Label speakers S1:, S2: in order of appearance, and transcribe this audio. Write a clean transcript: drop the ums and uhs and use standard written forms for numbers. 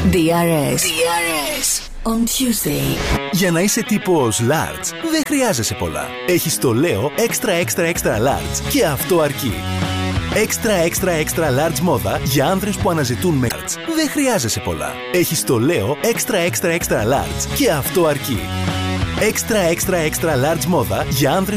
S1: DRS on Tuesday.
S2: Για να είσαι τύπος large δεν χρειάζεσαι πολλά. Έχεις το Leo extra large και αυτό αρκεί. Extra large μόδα για άνδρες που αναζητούν large. Δεν χρειάζεσαι πολλά. Έχεις το Leo extra large και αυτό αρκεί. Extra large μόδα για άνδρες